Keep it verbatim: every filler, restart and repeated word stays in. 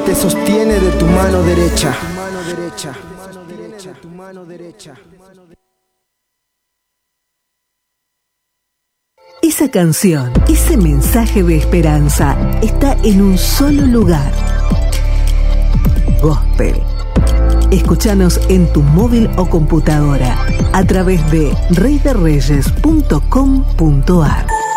te sostiene de tu mano derecha. Esa canción, ese mensaje de esperanza está en un solo lugar. Gospel. Escúchanos en tu móvil o computadora a través de rey de reyes punto com punto a r.